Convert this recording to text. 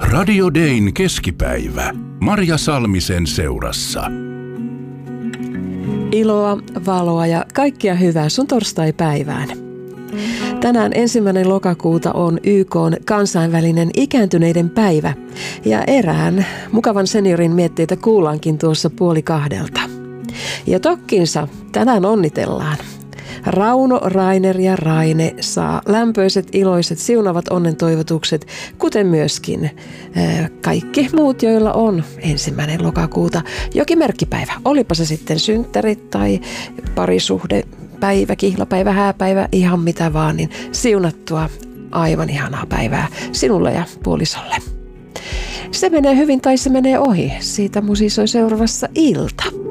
Radio Dayn keskipäivä. Marja Salmisen seurassa. Iloa, valoa ja kaikkia hyvää sun torstaipäivään. Tänään 1. lokakuuta on YK:n kansainvälinen ikääntyneiden päivä ja erään mukavan seniorin mietteitä kuullaankin tuossa 1:30. Ja tokkinsa tänään onnitellaan. Rauno, Rainer ja Raine saa lämpöiset, iloiset, siunavat onnentoivotukset, kuten myöskin kaikki muut, joilla on 1. lokakuuta jokin merkkipäivä. Olipa se sitten synttärit tai parisuhdepäivä, kihlapäivä, hääpäivä, ihan mitä vaan, niin siunattua aivan ihanaa päivää sinulle ja puolisolle. Se menee hyvin tai se menee ohi. Siitä musisoi seuraavassa ilta.